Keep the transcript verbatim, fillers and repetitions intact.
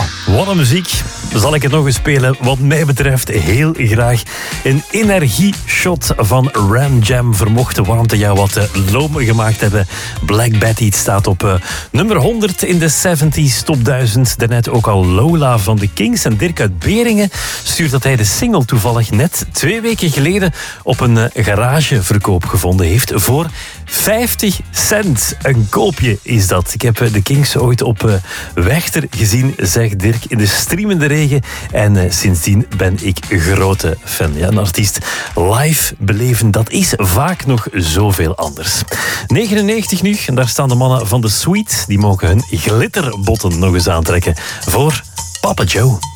Wat een muziek. Zal ik het nog eens spelen? Wat mij betreft heel graag. Een energieshot van Ram Jam vermocht de warmte jou wat uh, loom gemaakt hebben. Black Betty staat op uh, nummer honderd in de zeventig top duizend. Daarnet ook al Lola van de Kings. En Dirk uit Beringen stuurt dat hij de single toevallig net twee weken geleden op een uh, garageverkoop gevonden heeft voor vijftig cent. Een koopje is dat. Ik heb uh, de Kings ooit op uh, Wechter gezien, zegt Dirk, in de streamende regen. En uh, sindsdien ben ik grote fan. Ja, een artiest live beleven, dat is vaak nog zoveel anders. negenennegentig nu, en daar staan de mannen van The Sweet. Die mogen hun glitterbotten nog eens aantrekken voor Papa Joe.